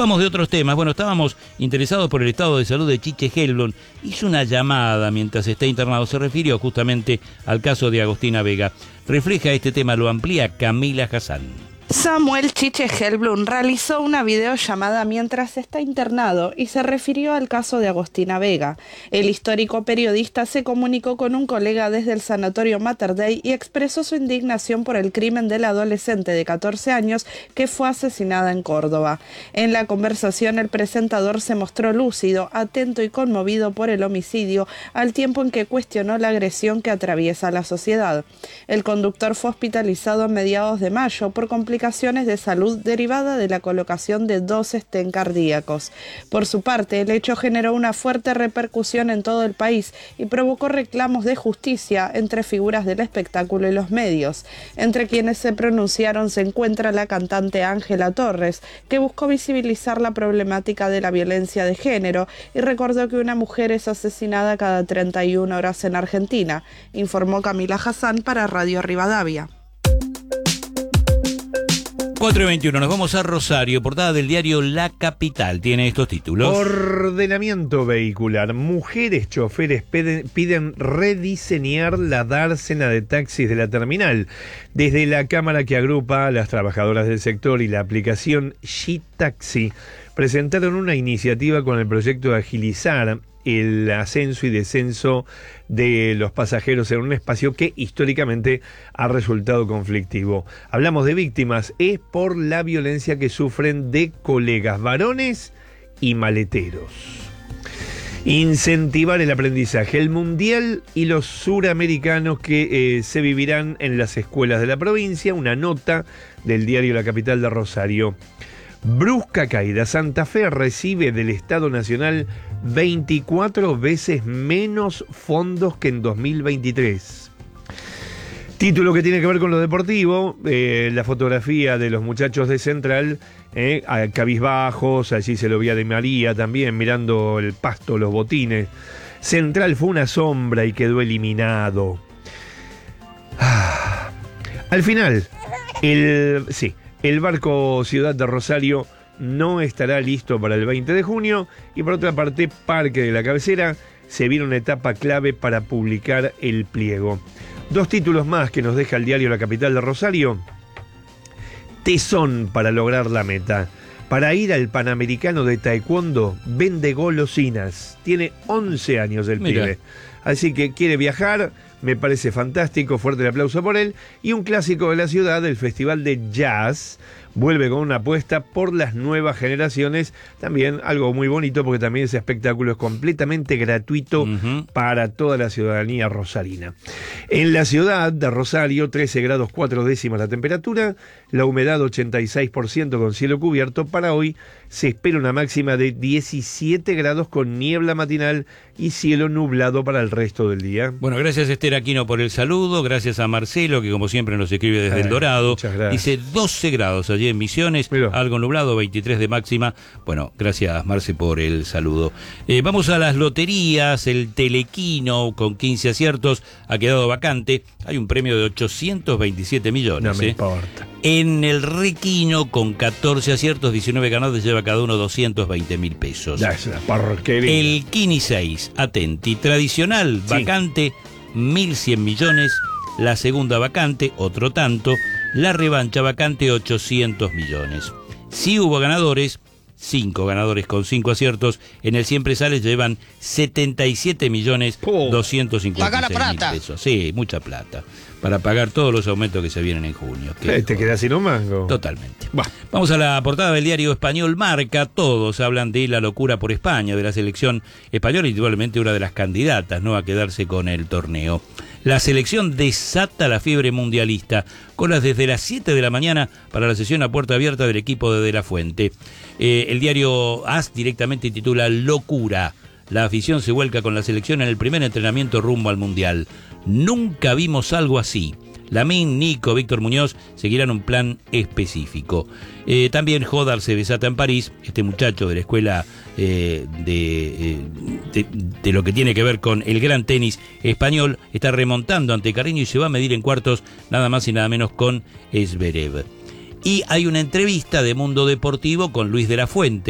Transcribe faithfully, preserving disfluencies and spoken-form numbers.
ocupamos de otros temas. Bueno, estábamos interesados por el estado de salud de Chiche Helblum. Hizo una llamada mientras está internado. Se refirió justamente al caso de Agostina Vega. Refleja este tema, lo amplía Camila Hassan. Samuel Chiche Helblum realizó una videollamada mientras está internado y se refirió al caso de Agostina Vega. El histórico periodista se comunicó con un colega desde el sanatorio Mater Dei y expresó su indignación por el crimen de la adolescente de catorce años que fue asesinada en Córdoba. En la conversación, el presentador se mostró lúcido, atento y conmovido por el homicidio, al tiempo en que cuestionó la agresión que atraviesa la sociedad. El conductor fue hospitalizado a mediados de mayo por complicaciones de salud derivada de la colocación de dos stent cardíacos. Por su parte, el hecho generó una fuerte repercusión en todo el país y provocó reclamos de justicia entre figuras del espectáculo y los medios. Entre quienes se pronunciaron se encuentra la cantante Ángela Torres, que buscó visibilizar la problemática de la violencia de género y recordó que una mujer es asesinada cada treinta y una horas en Argentina, informó Camila Hassan para Radio Rivadavia. cuatro y veintiuno, nos vamos a Rosario, portada del diario La Capital, tiene estos títulos. Ordenamiento vehicular. Mujeres choferes piden, piden rediseñar la dársena de taxis de la terminal. Desde la cámara que agrupa a las trabajadoras del sector y la aplicación G-Taxi, presentaron una iniciativa con el proyecto de agilizar el ascenso y descenso de los pasajeros en un espacio que históricamente ha resultado conflictivo. Hablamos de víctimas, es por la violencia que sufren de colegas varones y maleteros. Incentivar el aprendizaje, el mundial y los suramericanos que eh, se vivirán en las escuelas de la provincia, una nota del diario La Capital de Rosario. Brusca caída, Santa Fe recibe del Estado Nacional veinticuatro veces menos fondos que en dos mil veintitrés. Título que tiene que ver con lo deportivo, eh, la fotografía de los muchachos de Central, eh, a cabizbajos, allí se lo veía de María también, mirando el pasto, los botines. Central fue una sombra y quedó eliminado. Ah. Al final, el... sí. El barco Ciudad de Rosario no estará listo para el veinte de junio y por otra parte, Parque de la Cabecera se viene una etapa clave para publicar el pliego. Dos títulos más que nos deja el diario La Capital de Rosario. Tesón para lograr la meta. Para ir al Panamericano de Taekwondo vende golosinas. Tiene once años el Mira. pibe. Así que quiere viajar, me parece fantástico, fuerte el aplauso por él. Y un clásico de la ciudad, el Festival de Jazz, vuelve con una apuesta por las nuevas generaciones. También algo muy bonito porque también ese espectáculo es completamente gratuito uh-huh. para toda la ciudadanía rosarina. En la ciudad de Rosario, trece grados cuatro décimas la temperatura, la humedad ochenta y seis por ciento con cielo cubierto. Para hoy se espera una máxima de diecisiete grados con niebla matinal y cielo nublado para el resto del día. Bueno, gracias Esther Aquino por el saludo, gracias a Marcelo que como siempre nos escribe desde Ay, El Dorado. Muchas gracias. Dice doce grados allí en Misiones, Mira. algo nublado, veintitrés de máxima. Bueno, gracias Marce por el saludo. Eh, vamos a las loterías, el Telequino con quince aciertos ha quedado vacante, hay un premio de ochocientos veintisiete millones. No me eh. importa. En el Requino con catorce aciertos, diecinueve ganados, lleva cada uno doscientos veinte mil pesos. Ya es una porquería. El Kini seis, atenti, tradicional, sí. vacante, mil cien millones. La segunda vacante, otro tanto. La revancha vacante, ochocientos millones. Si hubo ganadores, cinco ganadores con cinco aciertos. En el Siempre Sale llevan setenta y siete millones doscientos cincuenta y seis mil pesos. Sí, mucha plata. Para pagar todos los aumentos que se vienen en junio. Eh, ¿Te quedas sin un mango? Totalmente. Bah. Vamos a la portada del diario español Marca. Todos hablan de la locura por España, de la selección española, y igualmente una de las candidatas, ¿no?, a quedarse con el torneo. La selección desata la fiebre mundialista. Colas desde las siete de la mañana para la sesión a puerta abierta del equipo de De La Fuente. Eh, el diario A S directamente titula Locura. La afición se vuelca con la selección en el primer entrenamiento rumbo al Mundial. Nunca vimos algo así. Lamín, Nico, Víctor Muñoz seguirán un plan específico. Eh, también Jodar se desata en París, este muchacho de la escuela eh, de, eh, de, de lo que tiene que ver con el gran tenis español, está remontando ante Carreño y se va a medir en cuartos nada más y nada menos con Zverev. Y hay una entrevista de Mundo Deportivo con Luis de la Fuente.